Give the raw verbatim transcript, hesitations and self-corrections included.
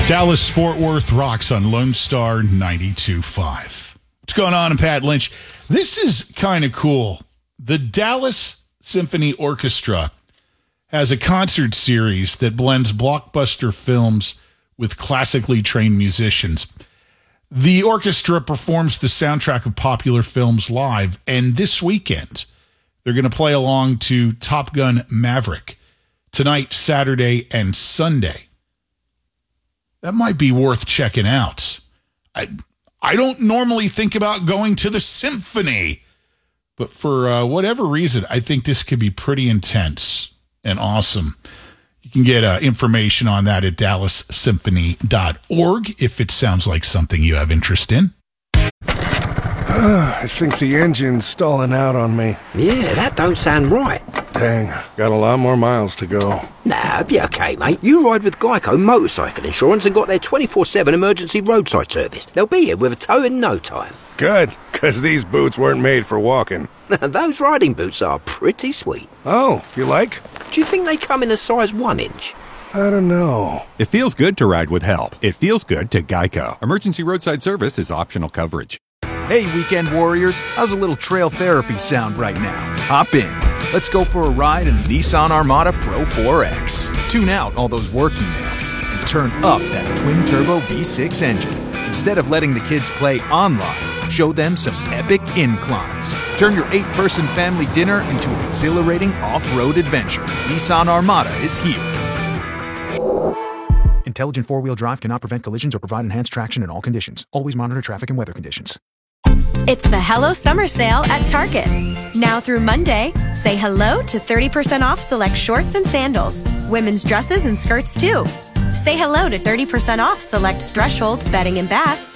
Dallas-Fort Worth rocks on Lone Star ninety-two point five. What's going on? I'm Pat Lynch. This is kind of cool. The Dallas Symphony Orchestra has a concert series that blends blockbuster films with classically trained musicians. The orchestra performs the soundtrack of popular films live, and this weekend they're going to play along to Top Gun Maverick tonight, Saturday, and Sunday. That might be worth checking out. I I don't normally think about going to the symphony, but for uh, whatever reason, I think this could be pretty intense and awesome. You can get uh, information on that at dallas symphony dot org if it sounds like something you have interest in. I think the engine's stalling out on me. Yeah, that don't sound right. Dang, got a lot more miles to go. Nah, be okay, mate. You ride with Geico Motorcycle Insurance and got their twenty-four seven emergency roadside service. They'll be here with a tow in no time. Good, because these boots weren't made for walking. Those riding boots are pretty sweet. Oh, you like? Do you think they come in a size one inch? I don't know. It feels good to ride with help. It feels good to Geico. Emergency roadside service is optional coverage. Hey, weekend warriors, how's a little trail therapy sound right now? Hop in. Let's go for a ride in the Nissan Armada Pro four X. Tune out all those work emails and turn up that twin-turbo V six engine. Instead of letting the kids play online, show them some epic inclines. Turn your eight-person family dinner into an exhilarating off-road adventure. Nissan Armada is here. Intelligent four-wheel drive cannot prevent collisions or provide enhanced traction in all conditions. Always monitor traffic and weather conditions. It's the Hello Summer Sale at Target. Now through Monday, say hello to thirty percent off select shorts and sandals, women's dresses and skirts too. Say hello to thirty percent off select Threshold bedding and bath,